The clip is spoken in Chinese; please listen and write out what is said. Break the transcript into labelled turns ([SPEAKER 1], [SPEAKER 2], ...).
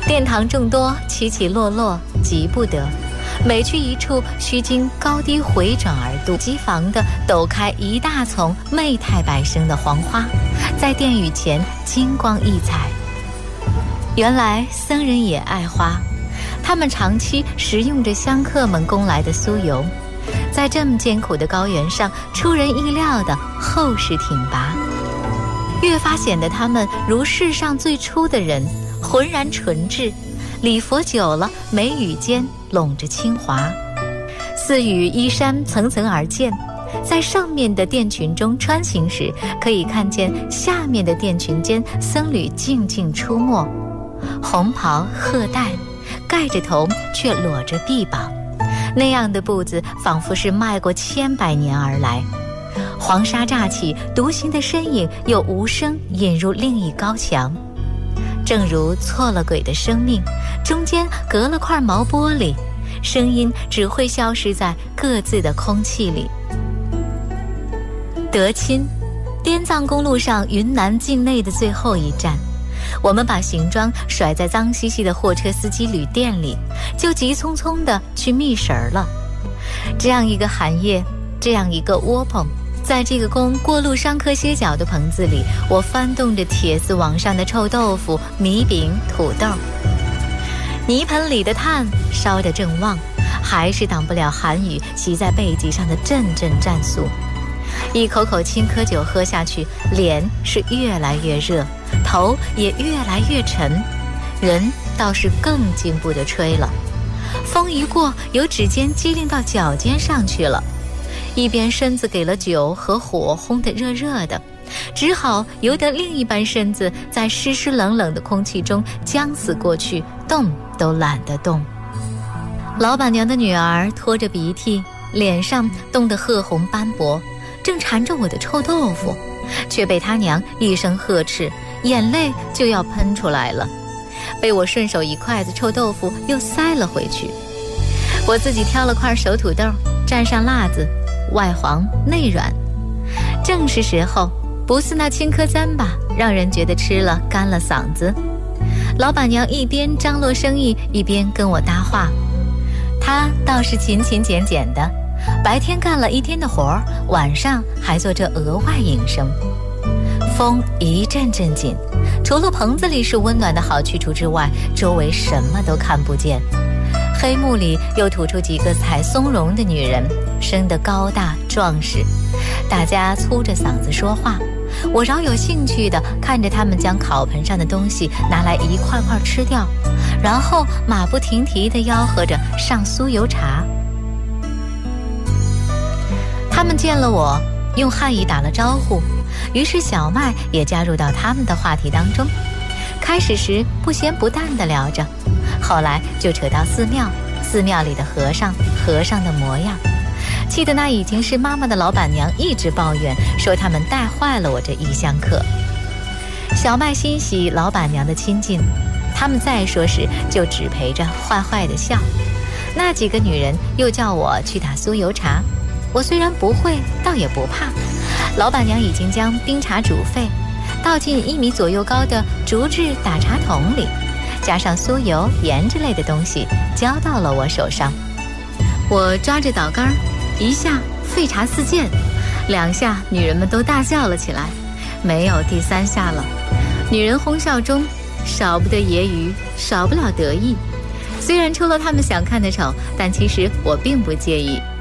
[SPEAKER 1] 殿堂众多，起起落落，急不得。每去一处，须经高低回转而渡。机房的抖开一大丛媚态百生的黄花，在殿宇前金光溢彩。原来僧人也爱花，他们长期食用着香客们供来的酥油，在这么艰苦的高原上，出人意料的厚实挺拔，越发显得他们如世上最初的人，浑然纯质。礼佛久了，眉宇间拢着清华。似与依山层层而建，在上面的殿群中穿行时，可以看见下面的殿群间僧侣静静出没，红袍褐带，盖着头却裸着臂膀，那样的步子仿佛是迈过千百年而来。黄沙乍起，独行的身影又无声引入另一高墙，正如错了轨的生命，中间隔了块毛玻璃，声音只会消失在各自的空气里。德钦，滇藏公路上云南境内的最后一站，我们把行装甩在脏兮兮的货车司机旅店里，就急匆匆地去觅食了。这样一个寒夜，这样一个窝棚，在这个供过路商客歇脚的棚子里，我翻动着铁丝网上的臭豆腐、米饼、土豆。泥盆里的炭烧得正旺，还是挡不了寒雨袭在背脊上的阵阵战速。一口口青稞酒喝下去，脸是越来越热，头也越来越沉，人倒是更经不得吹了。风一过，有指尖机灵到脚尖上去了，一边身子给了酒和火烘得热热的，只好由得另一半身子在湿湿冷冷的空气中僵死过去，动都懒得动。老板娘的女儿拖着鼻涕，脸上冻得褐红斑驳，正缠着我的臭豆腐，却被他娘一声呵斥，眼泪就要喷出来了，被我顺手一筷子臭豆腐又塞了回去。我自己挑了块熟土豆，蘸上辣子，外黄内软，正是时候，不似那青稞簪吧，让人觉得吃了干了嗓子。老板娘一边张罗生意，一边跟我搭话。她倒是勤勤俭俭的，白天干了一天的活，晚上还做这额外营生。风一阵阵紧，除了棚子里是温暖的好去处之外，周围什么都看不见。黑幕里又吐出几个采松茸的女人，生得高大壮实，大家粗着嗓子说话。我饶有兴趣地看着他们将烤盆上的东西拿来一块块吃掉，然后马不停蹄地吆喝着上酥油茶。他们见了我，用汉语打了招呼，于是小麦也加入到他们的话题当中。开始时不咸不淡地聊着，后来就扯到寺庙，寺庙里的和尚，和尚的模样。气得那已经是妈妈的老板娘一直抱怨，说他们带坏了我这异乡客。小麦欣喜老板娘的亲近，他们再说时就只陪着坏坏的笑。那几个女人又叫我去打酥油茶，我虽然不会，倒也不怕。老板娘已经将冰茶煮沸，倒进1米左右高的竹制打茶桶里，加上酥油、盐之类的东西，交到了我手上。我抓着倒杆，一下沸茶四溅，2下女人们都大笑了起来，没有第3下了。女人哄笑中少不得揶揄，少不了得意。虽然出了他们想看的丑，但其实我并不介意。